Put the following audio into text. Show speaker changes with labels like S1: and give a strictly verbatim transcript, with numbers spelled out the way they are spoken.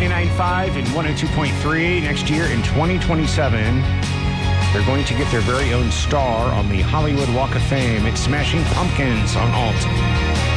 S1: ninety-nine point five and one oh two point three. Next year in twenty twenty-seven, they're going to get their very own star on the Hollywood Walk of Fame. It's Smashing Pumpkins on Alt.